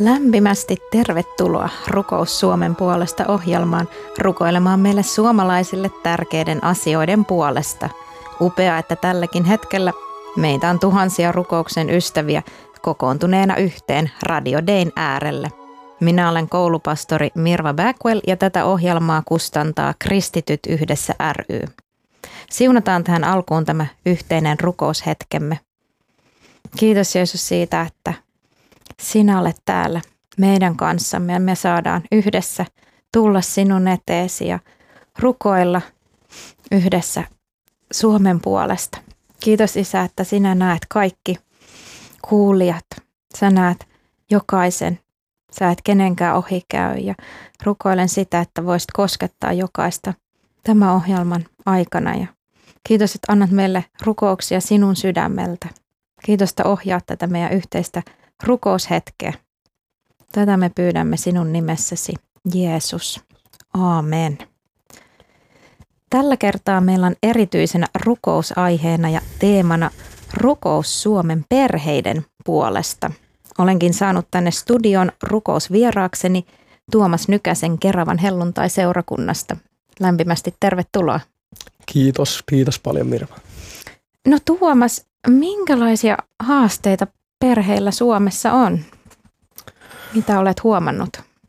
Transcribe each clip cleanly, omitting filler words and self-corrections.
Lämpimästi tervetuloa Rukous Suomen puolesta -ohjelmaan rukoilemaan meille suomalaisille tärkeiden asioiden puolesta. Upea, että tälläkin hetkellä meitä on tuhansia rukouksen ystäviä kokoontuneena yhteen Radio Dayn äärelle. Minä olen koulupastori Mirva Backwell ja tätä ohjelmaa kustantaa Kristityt yhdessä ry. Siunataan tähän alkuun tämä yhteinen rukoushetkemme. Kiitos Jeesus siitä, että sinä olet täällä meidän kanssamme ja me saadaan yhdessä tulla sinun eteesi ja rukoilla yhdessä Suomen puolesta. Kiitos Isä, että sinä näet kaikki kuulijat. Sä näet jokaisen. Sä et kenenkään ohi käy ja rukoilen sitä, että voisit koskettaa jokaista tämän ohjelman aikana. Ja kiitos, että annat meille rukouksia sinun sydämeltä. Kiitos, että ohjaat tätä meidän yhteistä rukoushetkeä. Tätä me pyydämme sinun nimessäsi, Jeesus. Aamen. Tällä kertaa meillä on erityisenä rukousaiheena ja teemana rukous Suomen perheiden puolesta. Olenkin saanut tänne studion rukousvieraakseni Tuomas Nykäsen Keravan helluntai-seurakunnasta. Lämpimästi tervetuloa. Kiitos paljon Mirva. No Tuomas, minkälaisia haasteita perheillä Suomessa on? Mitä olet huomannut?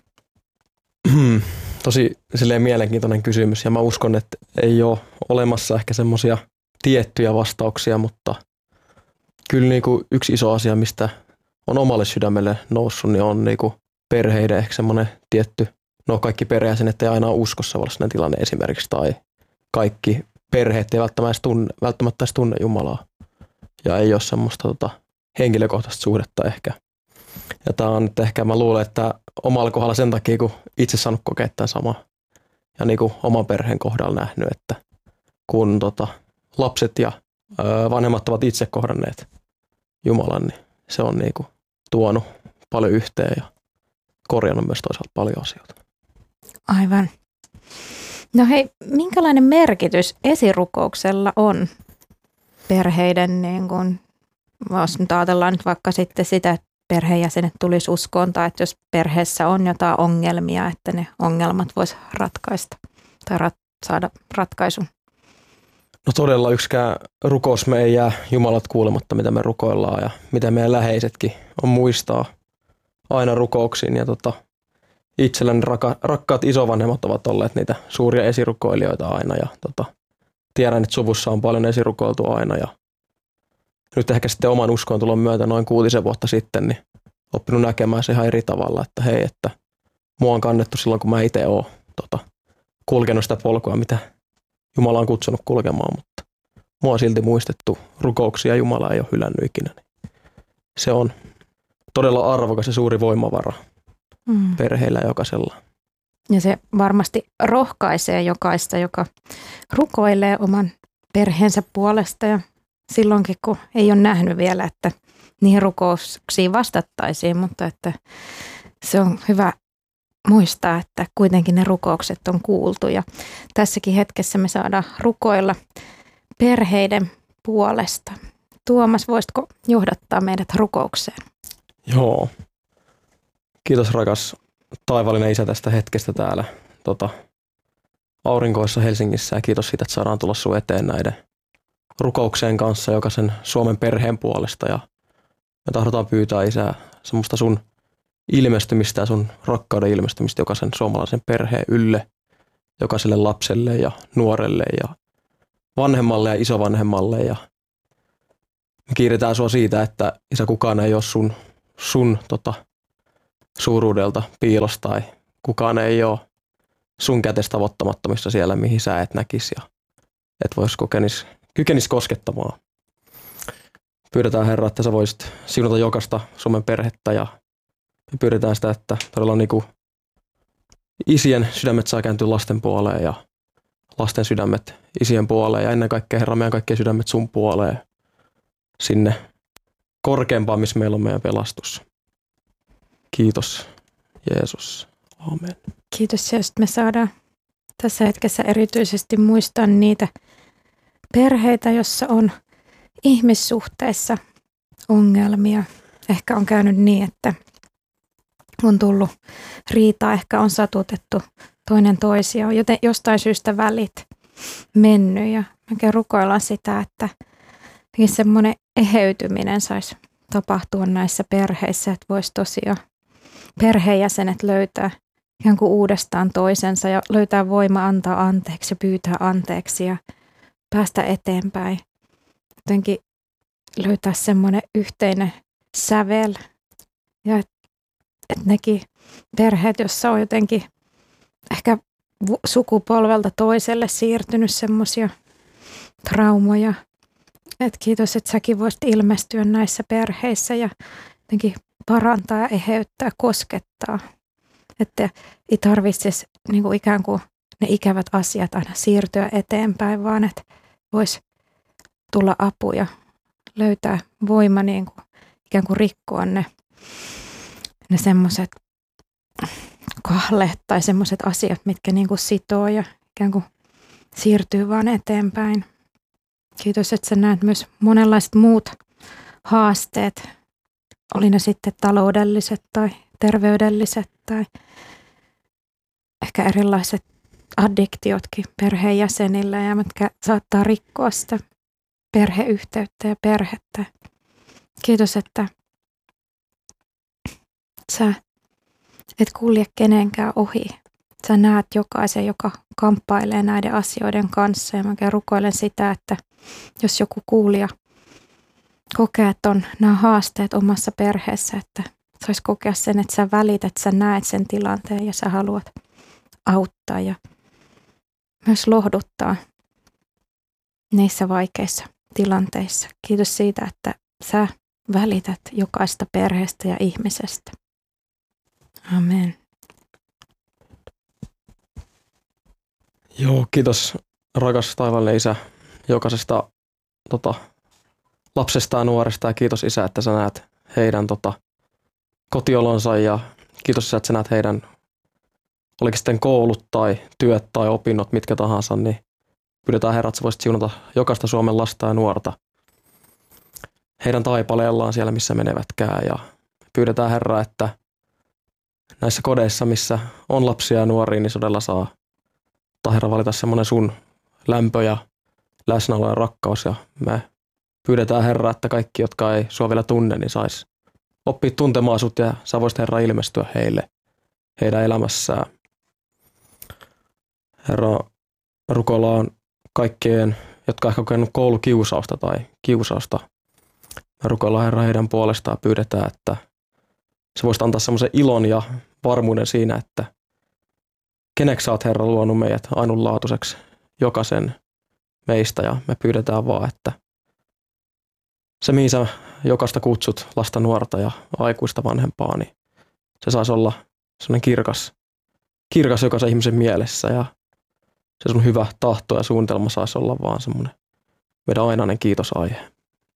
Tosi silleen mielenkiintoinen kysymys ja mä uskon, että ei ole olemassa ehkä semmoisia tiettyjä vastauksia, mutta kyllä niinku yksi iso asia, mistä on omalle sydämelle noussut, niin on niinku perheiden ehkä semmoinen tietty, no kaikki perheenjäsenet ei aina ole uskossa varsinainen tilanne esimerkiksi, tai kaikki perheet ei välttämättä edes tunne Jumalaa ja ei ole semmoista henkilökohtaista suhdetta ehkä. Ja tämä on nyt ehkä, mä luulen, että omalla kohdalla sen takia, kun itse saanut kokea tämän sama ja niin kuin oman perheen kohdalla nähnyt, että kun lapset ja vanhemmat ovat itse kohdanneet Jumalan, niin se on niin kuin tuonut paljon yhteen ja korjannut myös toisaalta paljon asioita. Aivan. No hei, minkälainen merkitys esirukouksella on perheiden, niin kuin, jos nyt ajatellaan nyt vaikka sitten sitä, että perheenjäsenet tulisi uskoon, tai että jos perheessä on jotain ongelmia, että ne ongelmat voisi ratkaista tai saada ratkaisun? No todella yksikään rukous me ei jää Jumalat kuulematta, mitä me rukoillaan ja mitä meidän läheisetkin on muistaa aina rukouksiin. Ja itselläni rakkaat isovanhemmat ovat olleet niitä suuria esirukoilijoita aina ja tiedän, että suvussa on paljon esirukoiltu aina ja nyt ehkä sitten oman uskontulon myötä noin 6 vuotta sitten niin oppinut näkemään se ihan eri tavalla, että hei, että mua on kannettu silloin, kun mä itse oon kulkenut sitä polkua, mitä Jumala on kutsunut kulkemaan, mutta mua on silti muistettu rukouksia, Jumala ei ole hylännyt ikinä. Se on todella arvokas ja suuri voimavara perheillä ja jokaisella. Ja se varmasti rohkaisee jokaista, joka rukoilee oman perheensä puolesta ja silloinkin, kun ei ole nähnyt vielä, että niihin rukouksiin vastattaisiin, mutta että se on hyvä muistaa, että kuitenkin ne rukoukset on kuultu. Ja tässäkin hetkessä me saadaan rukoilla perheiden puolesta. Tuomas, voisitko johdattaa meidät rukoukseen? Joo. Kiitos rakas taivallinen Isä tästä hetkestä täällä aurinkoissa Helsingissä ja kiitos siitä, että saadaan tulla sun eteen näiden rukoukseen kanssa jokaisen Suomen perheen puolesta ja me tahdotaan pyytää Isää semmoista sun ilmestymistä ja sun rakkauden ilmestymistä jokaisen suomalaisen perheen ylle, jokaiselle lapselle ja nuorelle ja vanhemmalle ja isovanhemmalle ja me kiiretään sua siitä, että Isä kukaan ei ole sun suuruudelta piilossa tai kukaan ei ole sun kätestä tavoittamattomissa siellä, mihin sä et näkisi ja et vois kykenisi koskettamaan. Pyydetään Herra, että sä voisit siunata jokaista Suomen perhettä ja me pyydetään sitä, että todella niinku isien sydämet saa kääntyä lasten puoleen ja lasten sydämet isien puoleen ja ennen kaikkea Herra meidän kaikkien sydämet sun puoleen sinne korkeampaan, missä meillä on meidän pelastus. Kiitos Jeesus. Aamen. Kiitos Jeesus, että me saadaan tässä hetkessä erityisesti muistaa niitä perheitä, jossa on ihmissuhteissa ongelmia. Ehkä on käynyt niin, että on tullut riitaa, ehkä on satutettu toinen toisiaan, joten jostain syystä välit mennyt ja me rukoillaan sitä, että semmoinen eheytyminen saisi tapahtua näissä perheissä, että voisi tosiaan perheenjäsenet löytää ikään kuin uudestaan toisensa ja löytää voima antaa anteeksi ja pyytää anteeksi ja päästä eteenpäin. Jotenkin löytää semmoinen yhteinen sävel ja että nekin perheet, jossa on jotenkin ehkä sukupolvelta toiselle siirtynyt semmoisia traumoja. Et kiitos, että säkin voisit ilmestyä näissä perheissä ja jotenkin parantaa ja eheyttää, koskettaa. Että ei tarvitsisi niin kuin ikään kuin ne ikävät asiat aina siirtyä eteenpäin, vaan että voisi tulla apu ja löytää voima niin kuin, ikään kuin rikkoa ne semmoiset kahleet tai semmoiset asiat, mitkä niin kuin sitoo ja ikään kuin siirtyy vaan eteenpäin. Kiitos, että sä näet myös monenlaiset muut haasteet, oli ne sitten taloudelliset tai terveydelliset tai ehkä erilaiset addiktiotkin perheenjäsenillä ja mitkä saattaa rikkoa sitä perheyhteyttä ja perhettä. Kiitos, että sä et kulje kenenkään ohi. Sä näet jokaisen, joka kamppailee näiden asioiden kanssa ja mä rukoilen sitä, että jos joku kuulija kokee, että on nämä haasteet omassa perheessä, että saisi kokea sen, että sä välität, sä näet sen tilanteen ja sä haluat auttaa ja myös lohduttaa niissä vaikeissa tilanteissa. Kiitos siitä, että sä välität jokaista perheestä ja ihmisestä. Amen. Joo, kiitos rakas taivaallinen Isä jokaisesta lapsesta ja nuoresta ja kiitos Isä, että sä näet heidän kotiolonsa ja kiitos Isä, että sä näet heidän, olikin sitten koulut tai työt tai opinnot, mitkä tahansa, niin pyydetään Herra, että sä voisit siunata jokaista Suomen lasta ja nuorta heidän taipaleellaan siellä, missä menevätkään ja pyydetään Herra, että näissä kodeissa, missä on lapsia ja nuoria, niin todella saa Herra valita semmoinen sun lämpö ja läsnäolo ja rakkaus ja me pyydetään Herra, että kaikki, jotka ei sua vielä tunne, niin sais oppia tuntemaan sut ja sä voisit Herra ilmestyä heille heidän elämässään. Herra, rukoillaan kaikkien, jotka ehkä kokenut koulukiusausta tai kiusausta. Me rukoillaan Herra heidän puolestaan pyydetään, että sä voisit antaa semmoisen ilon ja varmuuden siinä, että keneksi sä oot Herra luonut meidät ainutlaatuiseksi jokaisen meistä ja me pyydetään vaan, että se mihin sä jokaista kutsut lasta, nuorta ja aikuista vanhempaa, niin se saisi olla sellainen kirkas jokaisen ihmisen mielessä ja se sun hyvä tahto ja suunnitelma saisi olla vaan semmoinen meidän ainainen kiitosaihe.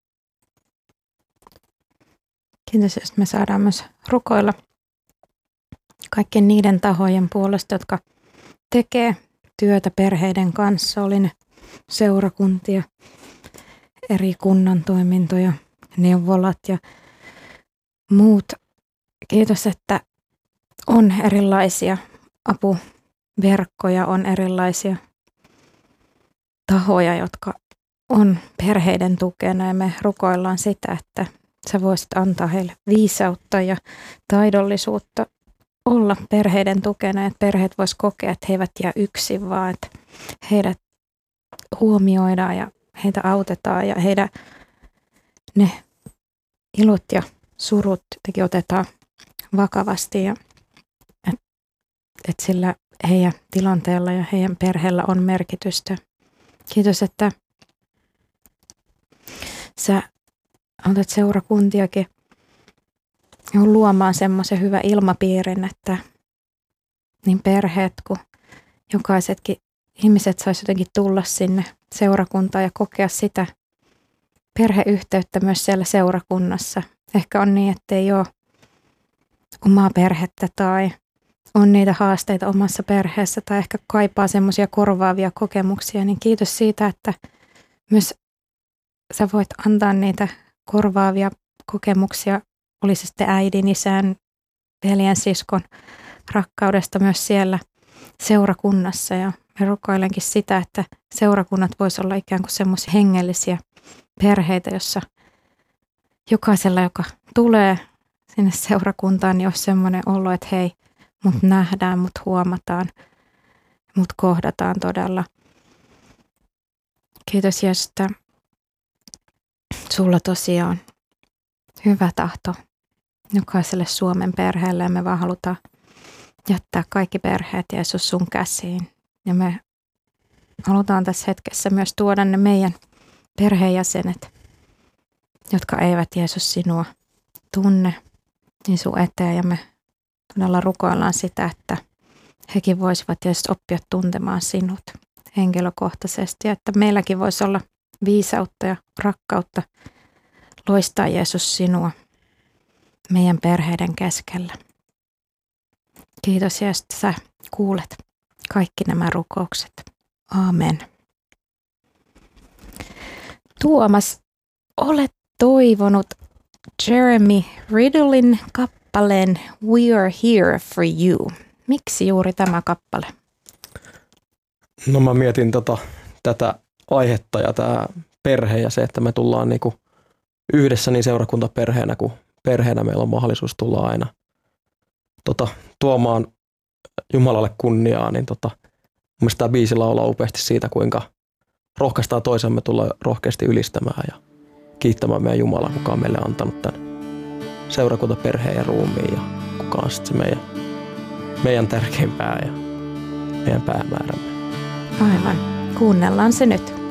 Kiitos, jos me saadaan myös rukoilla kaikkien niiden tahojen puolesta, jotka tekee työtä perheiden kanssa, oli ne seurakuntia, eri kunnan toimintoja, neuvolat ja muut. Kiitos, että on erilaisia apuverkkoja, on erilaisia tahoja, jotka on perheiden tukena ja me rukoillaan sitä, että sä voisit antaa heille viisautta ja taidollisuutta olla perheiden tukena, että perheet vois kokea, että he eivät jää yksin, vaan että heidät huomioidaan ja heitä autetaan ja heidän ne ilot ja surut jotenkin otetaan vakavasti ja että sillä heidän tilanteella ja heidän perheellä on merkitystä. Kiitos, että sä autat seurakuntiakin luomaan semmoisen hyvän ilmapiirin, että niin perheet kuin jokaisetkin ihmiset sais jotenkin tulla sinne seurakuntaan ja kokea sitä perheyhteyttä myös siellä seurakunnassa. Ehkä on niin, että ei ole omaa perhettä tai on niitä haasteita omassa perheessä tai ehkä kaipaa semmoisia korvaavia kokemuksia, niin kiitos siitä, että myös sä voit antaa niitä korvaavia kokemuksia, oli se sitten äidin, isän, veljen siskon rakkaudesta myös siellä seurakunnassa. Ja mä rukoilenkin sitä, että seurakunnat vois olla ikään kuin semmoisia hengellisiä perheitä, jossa jokaisella, joka tulee sinne seurakuntaan, niin olisi semmoinen olo, että hei, mut nähdään, mut huomataan, mut kohdataan todella. Kiitos Jeesus, että sulla tosiaan hyvä tahto jokaiselle Suomen perheelle ja me vaan halutaan jättää kaikki perheet Jeesus sun käsiin. Ja me halutaan tässä hetkessä myös tuoda ne meidän perheenjäsenet, jotka eivät Jeesus sinua tunne, niin sun eteen. Ja me todella rukoillaan sitä, että hekin voisivat Jeesus oppia tuntemaan sinut henkilökohtaisesti. Ja että meilläkin voisi olla viisautta ja rakkautta loistaa Jeesus sinua meidän perheiden keskellä. Kiitos Jeesus, että sä kuulet kaikki nämä rukoukset. Aamen. Tuomas, olet toivonut Jeremy Riddlein kappaleen We Are Here For You. Miksi juuri tämä kappale? No mä mietin tätä aihetta ja tämä perhe ja se, että me tullaan niinku yhdessä niin seurakuntaperheenä kuin perheenä meillä on mahdollisuus tulla aina tuomaan Jumalalle kunniaa, niin mielestäni tämä biisi laulaa upeasti siitä, kuinka rohkaistaan toisemme tulla rohkeasti ylistämään ja kiittämään meidän Jumalaa, kuka on meille antanut tämän seurakuntaperheen ja ruumiin ja kuka on sitten se meidän tärkein pää ja meidän päämäärämme. Aivan. Kuunnellaan se nyt.